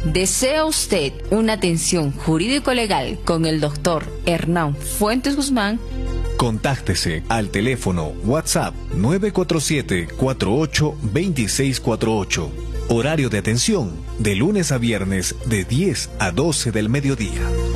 ¿Desea usted una atención jurídico-legal con el doctor Hernán Fuentes Guzmán? Contáctese al teléfono WhatsApp 947-482648. Horario de atención de lunes a viernes de 10 a 12 del mediodía.